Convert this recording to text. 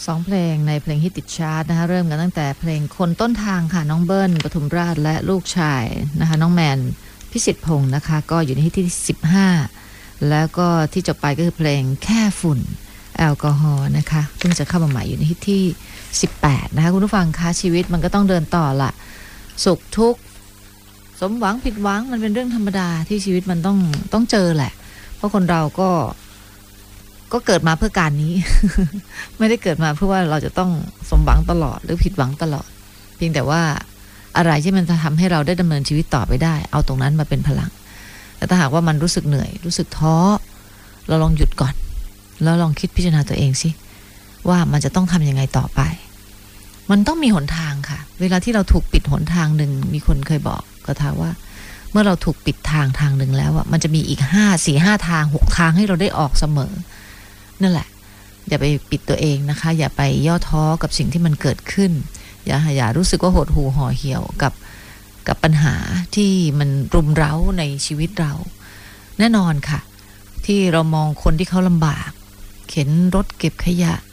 2เพลงในเพลงฮิตติดชาร์ตนะคะเริ่มกันตั้งแต่เพลงคนต้นทางค่ะน้องเบิ้ลปทุมราชและลูกชายนะคะน้องแมนพิสิทธิ์พงศ์นะคะก็อยู่ในฮิตที่15แล้วก็ที่จบไปก็คือเพลงแค่ฝุ่นแอลกอฮอล์นะคะเพิ่งจะเข้ามาใหม่อยู่ในฮิตที่18นะคะคุณผู้ฟังคะชีวิตมันก็ต้องเดินต่อละสุขทุกข์สมหวังผิดหวังมันเป็นเรื่องธรรมดาที่ชีวิตมันต้องเจอแหละเพราะคนเราก็เกิดมาเพื่อการนี้ ไม่ได้เกิดมาเพื่อว่าเราจะต้องสมหวังตลอดหรือผิดหวังตลอดเพียงแต่ว่าอะไรที่มันจะทำให้เราได้ดำเนินชีวิตต่อไปได้เอาตรงนั้นมาเป็นพลังแต่ถ้าหากว่ามันรู้สึกเหนื่อยรู้สึกท้อเราลองหยุดก่อนแล้วลองคิดพิจารณาตัวเองสิว่ามันจะต้องทำยังไงต่อไปมันต้องมีหนทางค่ะเวลาที่เราถูกปิดหนทางหนึ่งมีคนเคยบอกกระทาว่าเมื่อเราถูกปิดทางหนึ่งแล้วมันจะมีอีก4-5 ทาง6 ทางให้เราได้ออกเสมอนั่นแหละอย่าไปปิดตัวเองนะคะอย่าไปย่อท้อกับสิ่งที่มันเกิดขึ้นอย่ารู้สึกว่าหดหู่ห่อเหี่ยวกับปัญหาที่มันรุมเร้าในชีวิตเราแน่นอนค่ะที่เรามองคนที่เขาลำบากเข็นรถเก็บขยะ